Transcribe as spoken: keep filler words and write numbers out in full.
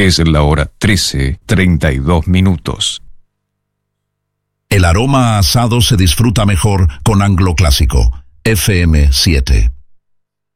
Es la hora trece, treinta y dos minutos. El aroma a asado se disfruta mejor con Anglo Clásico, F M siete.